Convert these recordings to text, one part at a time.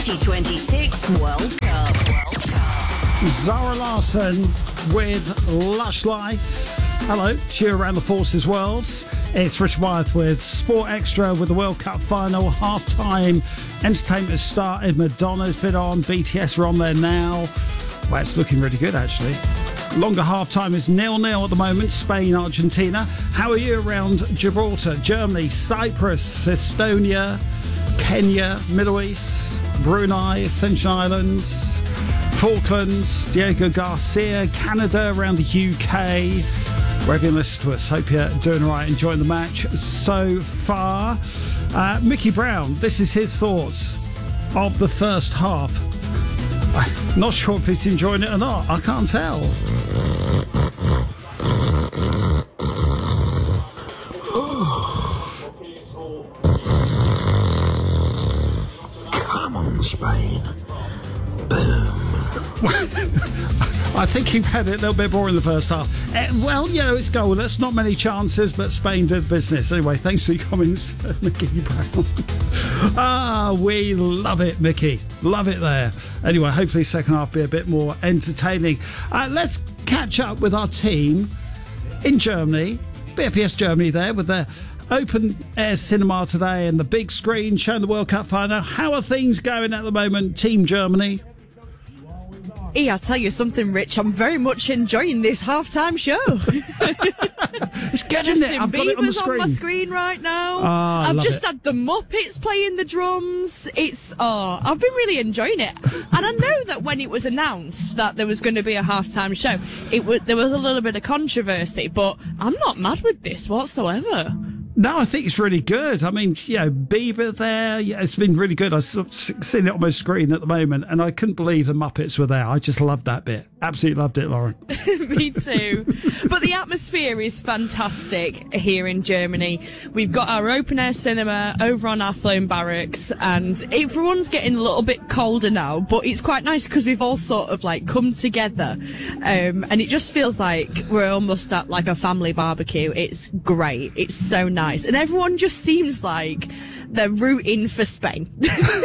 2026 World Cup. Zara Larsson with Lush Life. Hello, cheer around the forces world. It's Richard Wyeth with Sport Extra with the World Cup final. Half-time entertainment has started. Madonna's been on. BTS are on there now. Well, it's looking really good, actually. Longer half-time is 0-0 at the moment. Spain, Argentina. How are you around Gibraltar, Germany, Cyprus, Estonia, Kenya, Middle East, Brunei, Ascension Islands, Falklands, Diego Garcia, Canada, around the UK, wherever you listen to us. Hope you're doing all right, enjoying the match so far. Mickey Brown, this is his thoughts of the first half. I'm not sure if he's enjoying it or not. I can't tell. Come on, Spain. Boom. I think he had it a little bit more in the first half. Well, you know, it's goalless. Not many chances, but Spain did business. Anyway, thanks for your comments, Mickey Brown. We love it, Mickey. Love it there. Anyway, hopefully second half be a bit more entertaining. Let's catch up with our team in Germany. BPS Germany there with their open air cinema today and the big screen showing the World Cup final. How are things going at the moment, Team Germany? I'll tell you something, Rich. I'm very much enjoying this halftime show. It's good, isn't it? I've got it on the screen. On my screen right now. I've just had the Muppets playing the drums. I've been really enjoying it. And I know that when it was announced that there was going to be a halftime show, there was a little bit of controversy, but I'm not mad with this whatsoever. No, I think it's really good. I mean, you know, Bieber there, yeah, it's been really good. I've sort of seen it on my screen at the moment, and I couldn't believe the Muppets were there. I just loved that bit. Absolutely loved it, Lauren. Me too. But the atmosphere is fantastic here in Germany. We've got our open-air cinema over on Athlone Barracks, and everyone's getting a little bit colder now, but it's quite nice because we've all sort of, like, come together, and it just feels like we're almost at, like, a family barbecue. It's great. It's so nice. And everyone just seems like they're rooting for Spain.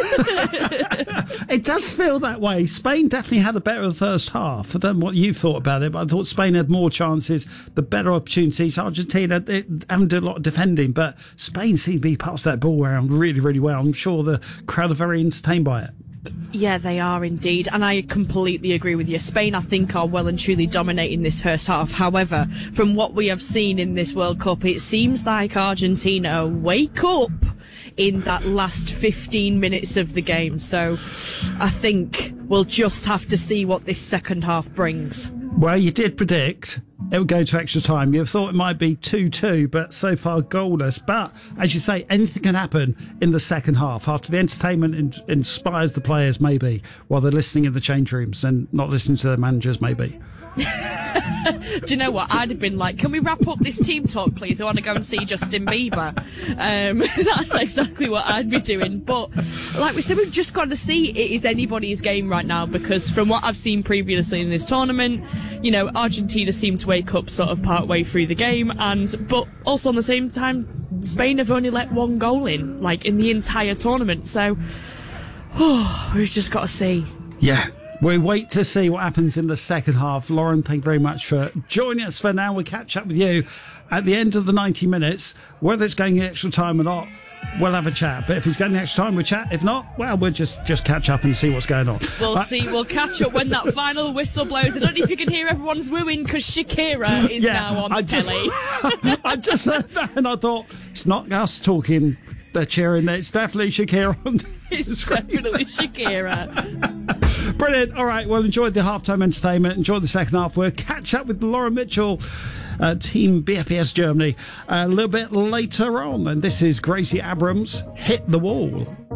It does feel that way. Spain definitely had a better first half. I don't know what you thought about it, but I thought Spain had more chances, the better opportunities. Argentina, they haven't done a lot of defending, but Spain seemed to be passing that ball around really, really well. I'm sure the crowd are very entertained by it. Yeah, they are indeed, and I completely agree with you. Spain, I think, are well and truly dominating this first half. However, from what we have seen in this World Cup, it seems like Argentina wake up in that last 15 minutes of the game. So I think we'll just have to see what this second half brings. Well, you did predict it would go to extra time. You thought it might be 2-2, but so far goalless. But, as you say, anything can happen in the second half after the entertainment inspires the players, maybe, while they're listening in the change rooms and not listening to their managers, maybe. Do you know what? I'd have been like, can we wrap up this team talk, please? I want to go and see Justin Bieber. That's exactly what I'd be doing. But like we said, we've just got to see it is anybody's game right now, because from what I've seen previously in this tournament, you know, Argentina seemed to wake up sort of part way through the game, but also on the same time, Spain have only let one goal in, like, in the entire tournament. So, we've just got to see. Yeah. We wait to see what happens in the second half. Lauren, thank you very much for joining us for now. We'll catch up with you at the end of the 90 minutes. Whether it's going extra time or not, we'll have a chat. But if it's going extra time, we'll chat. If not, well, we'll just catch up and see what's going on. We'll see. We'll catch up when that final whistle blows. I don't know if you can hear everyone's wooing because Shakira is now on the telly. I just heard that and I thought, it's not us talking. They're cheering. It's definitely Shakira on It's definitely Shakira. Brilliant. All right. Well, enjoyed the halftime entertainment. Enjoyed the second half. We'll catch up with Lauren Mitchell, Team BPS Germany, a little bit later on. And this is Gracie Abrams, Hit the Wall.